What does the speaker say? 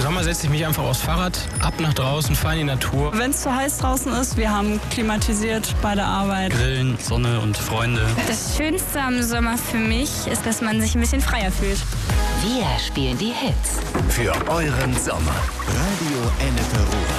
Im Sommer setze ich mich einfach aufs Fahrrad, ab nach draußen, fahre in die Natur. Wenn es zu heiß draußen ist, wir haben klimatisiert bei der Arbeit. Grillen, Sonne und Freunde. Das Schönste am Sommer für mich ist, dass man sich ein bisschen freier fühlt. Wir spielen die Hits. Für euren Sommer. Radio Ennepe Ruhr.